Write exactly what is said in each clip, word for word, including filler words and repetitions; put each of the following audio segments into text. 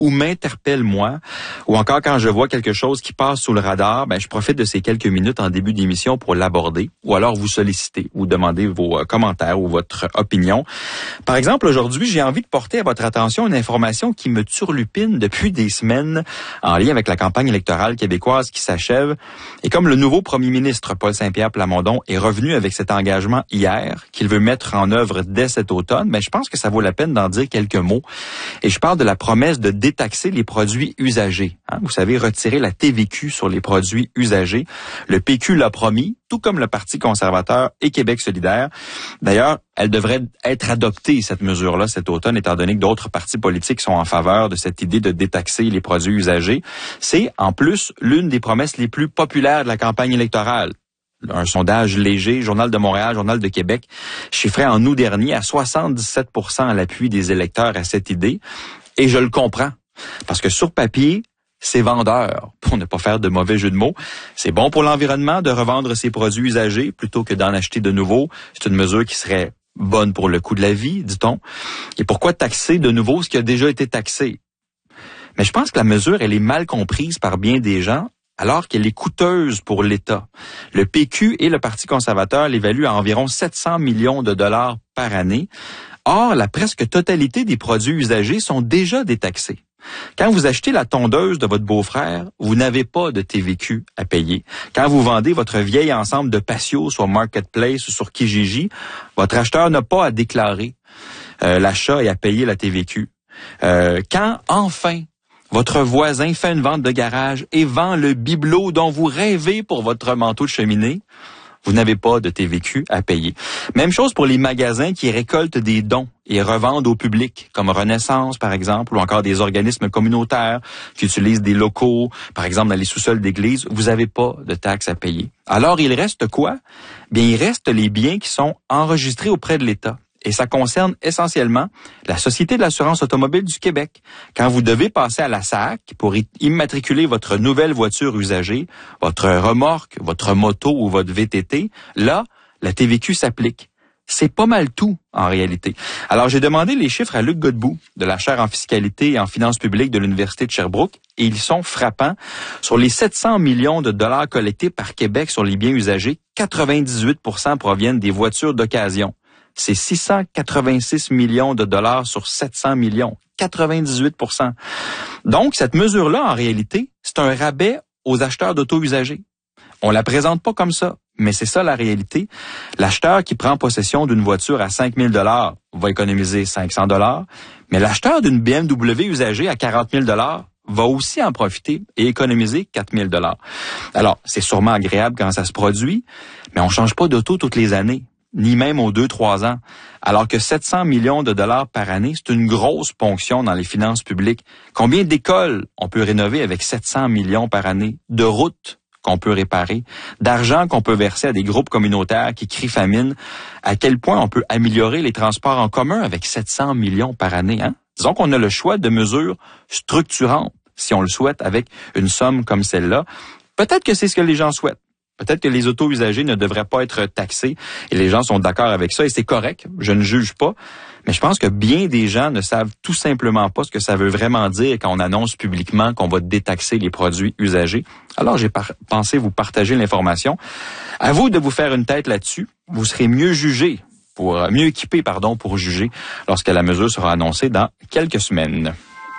ou m'interpelle moi, ou encore quand je vois quelque chose qui passe sous le radar, ben je profite de ces quelques minutes en début d'émission pour l'aborder, ou alors vous solliciter ou demander vos euh, commentaires ou votre opinion. Par exemple, aujourd'hui, j'ai envie de porter à votre attention une information qui me turlupine depuis des semaines en lien avec la campagne électorale québécoise qui s'achève. Et comme le nouveau premier ministre Paul Saint-Pierre Plamondon est revenu avec cet engagement hier, qu'il veut mettre en œuvre dès cet automne, ben je pense que ça vaut la peine d'en dire quelques mots. Et je parle de la promesse de détaxer les produits usagés. Hein? Vous savez, retirer la T V Q sur les produits usagés. Le P Q l'a promis, tout comme le Parti conservateur et Québec solidaire. D'ailleurs, elle devrait être adoptée, cette mesure-là, cet automne, étant donné que d'autres partis politiques sont en faveur de cette idée de détaxer les produits usagés. C'est, en plus, l'une des promesses les plus populaires de la campagne électorale. Un sondage léger, Journal de Montréal, Journal de Québec, chiffrait en août dernier à soixante-dix-sept pour cent à l'appui des électeurs à cette idée. Et je le comprends, parce que sur papier, c'est vendeur, pour ne pas faire de mauvais jeu de mots. C'est bon pour l'environnement de revendre ses produits usagés plutôt que d'en acheter de nouveaux. C'est une mesure qui serait bonne pour le coût de la vie, dit-on. Et pourquoi taxer de nouveau ce qui a déjà été taxé? Mais je pense que la mesure, elle est mal comprise par bien des gens, alors qu'elle est coûteuse pour l'État. Le P Q et le Parti conservateur l'évaluent à environ sept cents millions de dollars par année. Or, la presque totalité des produits usagés sont déjà détaxés. Quand vous achetez la tondeuse de votre beau-frère, vous n'avez pas de T V Q à payer. Quand vous vendez votre vieil ensemble de patio sur Marketplace ou sur Kijiji, votre acheteur n'a pas à déclarer euh, l'achat et à payer la T V Q. Euh, quand, enfin, votre voisin fait une vente de garage et vend le bibelot dont vous rêvez pour votre manteau de cheminée, vous n'avez pas de T V Q à payer. Même chose pour les magasins qui récoltent des dons et revendent au public, comme Renaissance, par exemple, ou encore des organismes communautaires qui utilisent des locaux, par exemple dans les sous-sols d'église. Vous n'avez pas de taxes à payer. Alors, il reste quoi? Bien, il reste les biens qui sont enregistrés auprès de l'État. Et ça concerne essentiellement la Société de l'assurance automobile du Québec. Quand vous devez passer à la S A C pour immatriculer votre nouvelle voiture usagée, votre remorque, votre moto ou votre V T T, là, la T V Q s'applique. C'est pas mal tout, en réalité. Alors, j'ai demandé les chiffres à Luc Godbout, de la chaire en fiscalité et en finances publiques de l'Université de Sherbrooke, et ils sont frappants. Sur les sept cents millions de dollars collectés par Québec sur les biens usagés, quatre-vingt-dix-huit pour cent proviennent des voitures d'occasion. C'est six cent quatre-vingt-six millions de dollars sur sept cents millions. quatre-vingt-dix-huit pour cent. Donc, cette mesure-là, en réalité, c'est un rabais aux acheteurs d'auto usagés. On la présente pas comme ça, mais c'est ça la réalité. L'acheteur qui prend possession d'une voiture à cinq mille dollars va économiser cinq cents dollars, mais l'acheteur d'une B M W usagée à quarante mille dollars va aussi en profiter et économiser quatre mille dollars. Alors, c'est sûrement agréable quand ça se produit, mais on change pas d'auto toutes les années, ni même aux deux, trois ans. Alors que sept cents millions de dollars par année, c'est une grosse ponction dans les finances publiques. Combien d'écoles on peut rénover avec sept cents millions par année? De routes qu'on peut réparer? D'argent qu'on peut verser à des groupes communautaires qui crient famine? À quel point on peut améliorer les transports en commun avec sept cents millions par année, hein? Disons qu'on a le choix de mesures structurantes, si on le souhaite, avec une somme comme celle-là. Peut-être que c'est ce que les gens souhaitent. Peut-être que les autos usagés ne devraient pas être taxés et les gens sont d'accord avec ça et c'est correct, je ne juge pas. Mais je pense que bien des gens ne savent tout simplement pas ce que ça veut vraiment dire quand on annonce publiquement qu'on va détaxer les produits usagés. Alors j'ai par- pensé vous partager l'information. À vous de vous faire une tête là-dessus. Vous serez mieux jugé, pour mieux équipé pardon, pour juger lorsque la mesure sera annoncée dans quelques semaines.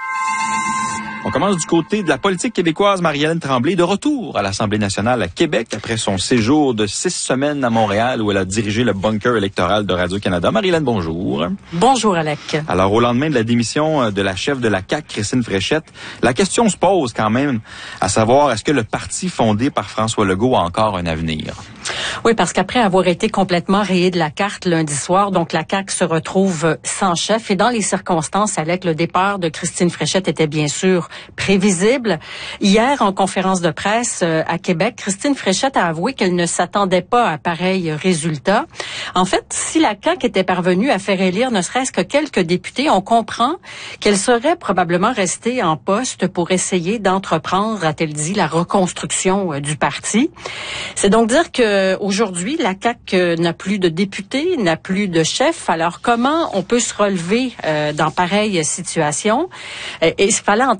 On commence du côté de la politique québécoise. Marie-Hélène Tremblay, de retour à l'Assemblée nationale à Québec après son séjour de six semaines à Montréal où elle a dirigé le bunker électoral de Radio-Canada. Marie-Hélène, bonjour. Bonjour, Alec. Alors, au lendemain de la démission de la chef de la C A Q, Christine Fréchette, la question se pose quand même à savoir, est-ce que le parti fondé par François Legault a encore un avenir? Oui, parce qu'après avoir été complètement rayé de la carte lundi soir, donc la C A Q se retrouve sans chef. Et dans les circonstances, Alec, le départ de Christine Fréchette était bien sûr prévisible. Hier, en conférence de presse à Québec, Christine Fréchette a avoué qu'elle ne s'attendait pas à pareil résultat. En fait, si la C A Q était parvenue à faire élire ne serait-ce que quelques députés, on comprend qu'elle serait probablement restée en poste pour essayer d'entreprendre, a-t-elle dit, la reconstruction du parti. C'est donc dire que aujourd'hui, la C A Q n'a plus de députés, n'a plus de chef. Alors, comment on peut se relever euh, dans pareille situation? Et il fallait en